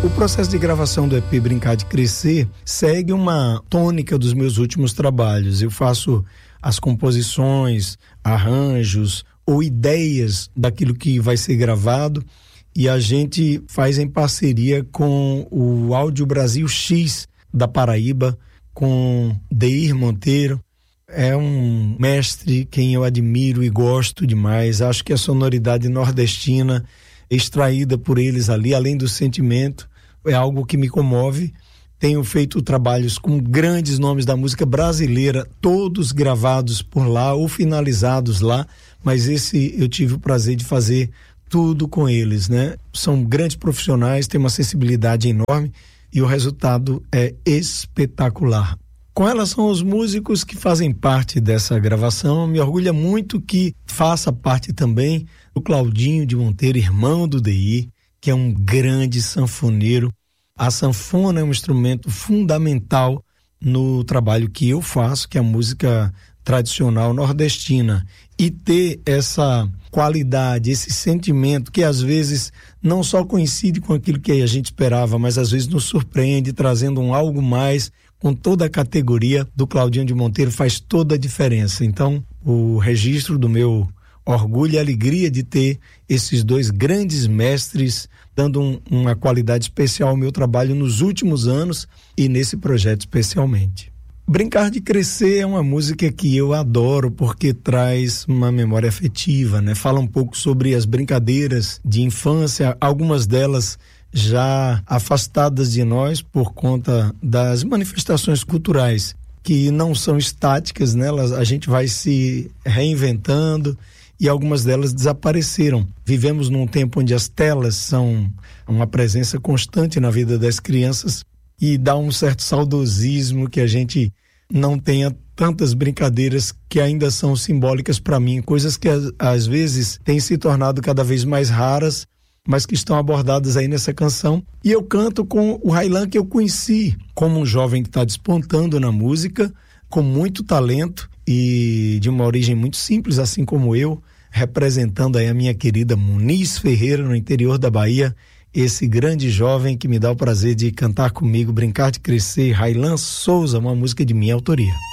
O processo de gravação do EP Brincar de Crescer segue uma tônica dos meus últimos trabalhos. Eu faço as composições, arranjos ou ideias daquilo que vai ser gravado e a gente faz em parceria com o Áudio Brasil X da Paraíba, com Deir Monteiro. É um mestre quem eu admiro e gosto demais. Acho que a sonoridade nordestina extraída por eles ali, além do sentimento, é algo que me comove. Tenho feito trabalhos com grandes nomes da música brasileira, todos gravados por lá ou finalizados lá, mas esse eu tive o prazer de fazer tudo com eles, né? São grandes profissionais, têm uma sensibilidade enorme e o resultado é espetacular. Com relação aos músicos que fazem parte dessa gravação, me orgulha muito que faça parte também o Claudinho de Monteiro, irmão do Deir, que é um grande sanfoneiro. A sanfona é um instrumento fundamental no trabalho que eu faço, que é a música tradicional nordestina. E ter essa qualidade, esse sentimento que às vezes não só coincide com aquilo que a gente esperava, mas às vezes nos surpreende, trazendo um algo mais, com toda a categoria do Claudinho de Monteiro, faz toda a diferença. Então, o registro do meu orgulho e alegria de ter esses dois grandes mestres dando uma qualidade especial ao meu trabalho nos últimos anos e nesse projeto especialmente. Brincar de Crescer é uma música que eu adoro porque traz uma memória afetiva, né? Fala um pouco sobre as brincadeiras de infância, algumas delas já afastadas de nós por conta das manifestações culturais que não são estáticas, né? A gente vai se reinventando e algumas delas desapareceram. Vivemos num tempo onde as telas são uma presença constante na vida das crianças e dá um certo saudosismo que a gente não tenha tantas brincadeiras que ainda são simbólicas para mim, coisas que às vezes têm se tornado cada vez mais raras, mas que estão abordadas aí nessa canção. E eu canto com o Raylan, que eu conheci como um jovem que está despontando na música, com muito talento e de uma origem muito simples, assim como eu, representando aí a minha querida Muniz Ferreira, no interior da Bahia, esse grande jovem que me dá o prazer de cantar comigo, Brincar de Crescer, Raylan Souza, uma música de minha autoria.